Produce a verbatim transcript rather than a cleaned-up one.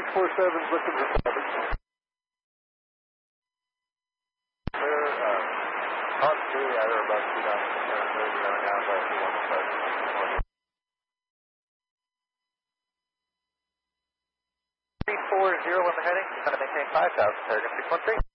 four seven's looking for coverage. Clear, uh, on two, either above two thousand, thirty right now, but we want to start. three four zero on the heading, going to maintain five thousand, target six one three.